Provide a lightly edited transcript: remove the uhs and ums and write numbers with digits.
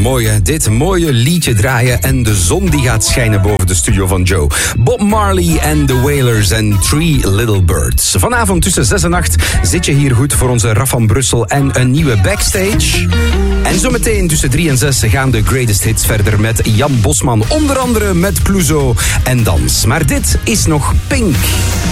mooi hè, dit mooie liedje draaien en de zon die gaat schijnen boven de studio van Joe. Bob Marley en The Wailers en Three Little Birds. Vanavond tussen 6 en 8 zit je hier goed voor onze Raf van Brussel en een nieuwe backstage. En zometeen tussen 3 en 6 gaan de greatest hits verder met Jan Bosman. Onder andere met Clouseau en Dans. Maar dit is nog Pink.